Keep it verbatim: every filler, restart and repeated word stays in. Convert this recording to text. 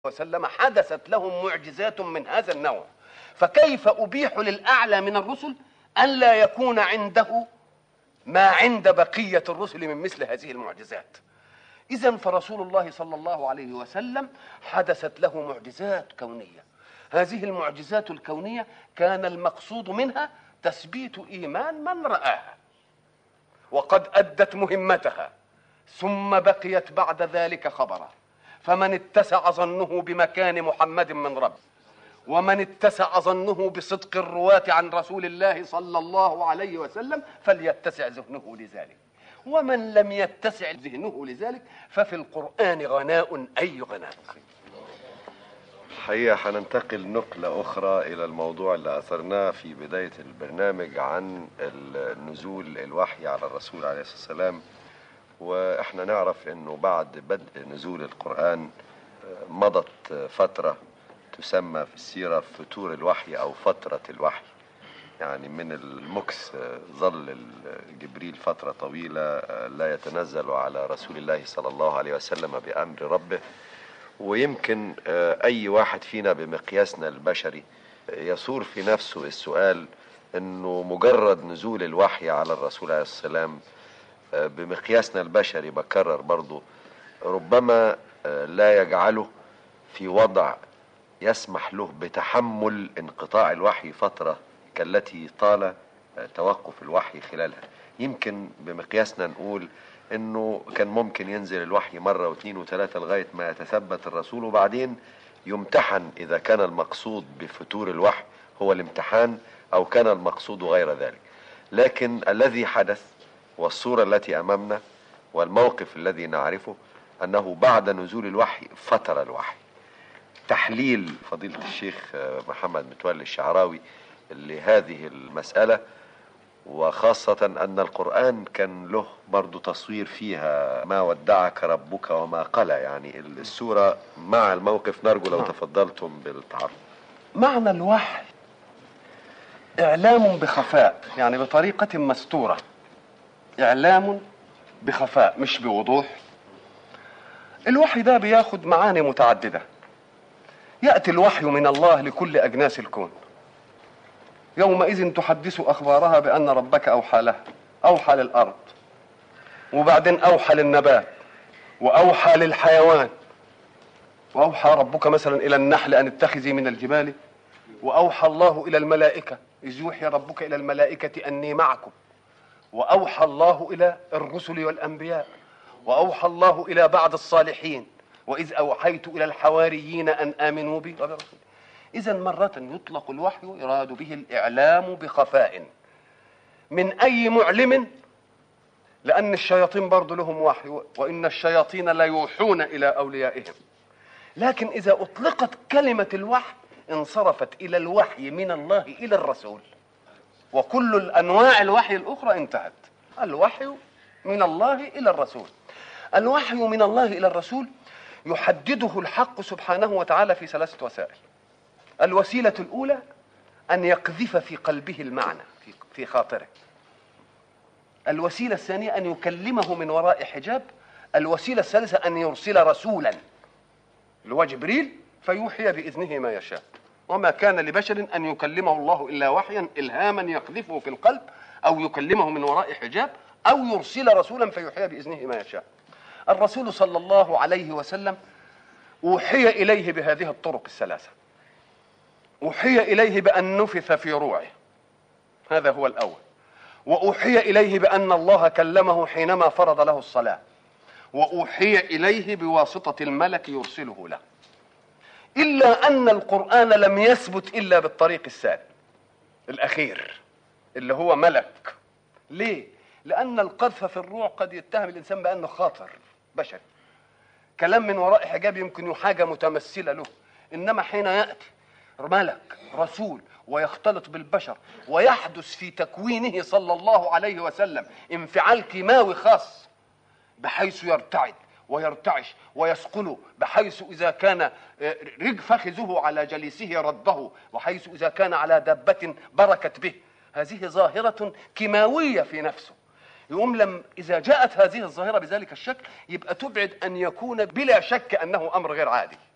وسلم حدثت لهم معجزات من هذا النوع، فكيف أبيح للأعلى من الرسل أن لا يكون عنده ما عند بقية الرسل من مثل هذه المعجزات؟ إذن فرسول الله صلى الله عليه وسلم حدثت له معجزات كونية. هذه المعجزات الكونية كان المقصود منها تثبيت إيمان من رآها وقد أدت مهمتها، ثم بقيت بعد ذلك خبرا. فمن اتسع ظنه بمكان محمد من رب، ومن اتسع ظنه بصدق الرواة عن رسول الله صلى الله عليه وسلم فليتسع ذهنه لذلك، ومن لم يتسع ذهنه لذلك ففي القرآن غناء أي غناء. الحقيقة هننتقل نقلة أخرى إلى الموضوع اللي أثرناه في بداية البرنامج عن نزول الوحي على الرسول عليه الصلاة والسلام. وإحنا نعرف أنه بعد بدء نزول القرآن مضت فترة تسمى في السيرة فتور الوحي أو فترة الوحي، يعني من المكس ظل جبريل فترة طويلة لا يتنزل على رسول الله صلى الله عليه وسلم بأمر ربه. ويمكن أي واحد فينا بمقياسنا البشري يثور في نفسه السؤال أنه مجرد نزول الوحي على الرسول عليه الصلاة والسلام بمقياسنا البشري، بكرر برضو، ربما لا يجعله في وضع يسمح له بتحمل انقطاع الوحي فترة كالتي طال توقف الوحي خلالها. يمكن بمقياسنا نقول انه كان ممكن ينزل الوحي مرة واثنين وثلاثة لغاية ما يتثبت الرسول، وبعدين يمتحن اذا كان المقصود بفتور الوحي هو الامتحان او كان المقصود غير ذلك. لكن الذي حدث والصورة التي امامنا والموقف الذي نعرفه انه بعد نزول الوحي فتر الوحي. تحليل فضيلة الشيخ محمد متولي الشعراوي لهذه المسألة، وخاصة أن القرآن كان له برضو تصوير فيها ما ودعك ربك وما قلى، يعني السورة مع الموقف. نرجو لو تفضلتم بالتعرف. معنى الوحي إعلام بخفاء، يعني بطريقة مستورة، إعلام بخفاء مش بوضوح. الوحي ده بياخد معاني متعددة. يأتي الوحي من الله لكل أجناس الكون، يومئذ تحدث أخبارها بأن ربك أوحى لها، أوحى للأرض، وبعدين أوحى للنبات، وأوحى للحيوان، وأوحى ربك مثلا إلى النحل أن اتخذي من الجبال، وأوحى الله إلى الملائكة إذ يوحي ربك إلى الملائكة أني معكم، وأوحى الله إلى الرسل والأنبياء، وأوحى الله إلى بعض الصالحين وإذ أوحيت إلى الحواريين أن آمنوا بي وبرسولي. إذن مرة يطلق الوحي يراد به الإعلام بخفاء من أي معلم، لأن الشياطين برضو لهم وحي، وإن الشياطين لا يوحون إلى أوليائهم. لكن إذا أطلقت كلمة الوحي انصرفت إلى الوحي من الله إلى الرسول، وكل الأنواع الوحي الأخرى انتهت. الوحي من الله إلى الرسول. الوحي من الله إلى الرسول يحدده الحق سبحانه وتعالى في ثلاثة وسائل. الوسيلة الأولى أن يقذف في قلبه المعنى في خاطره. الوسيلة الثانية أن يكلمه من وراء حجاب. الوسيلة الثالثة أن يرسل رسولا اللي هو جبريل فيوحي بإذنه ما يشاء. وما كان لبشر أن يكلمه الله إلا وحيا إلهاما يقذفه في القلب، أو يكلمه من وراء حجاب، أو يرسل رسولا فيوحي بإذنه ما يشاء. الرسول صلى الله عليه وسلم أوحي إليه بهذه الطرق الثلاثة. أوحي إليه بأن نفث في روعه، هذا هو الأول. وأوحي إليه بأن الله كلمه حينما فرض له الصلاة. وأوحي إليه بواسطة الملك يرسله له. إلا أن القرآن لم يثبت إلا بالطريق الثاني الأخير اللي هو ملك. ليه؟ لأن القذف في الروع قد يتهم الإنسان بأنه خاطر بشري، كلام من وراء حجاب يمكن حاجة متمثلة له. إنما حين يأتي ملك رسول ويختلط بالبشر ويحدث في تكوينه صلى الله عليه وسلم انفعال كيماوي خاص، بحيث يرتعد ويرتعش ويثقله، بحيث إذا كان رج فخذه على جليسه رده، وحيث إذا كان على دابة بركت به. هذه ظاهرة كيماوية في نفسه. يقوم لم إذا جاءت هذه الظاهرة بذلك الشكل يبقى تبعد أن يكون بلا شك أنه أمر غير عادي.